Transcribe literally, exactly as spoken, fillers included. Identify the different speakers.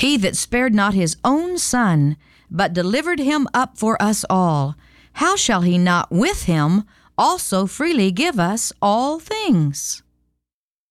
Speaker 1: He that spared not his own Son, but delivered him up for us all, how shall he not with him also freely give us all things?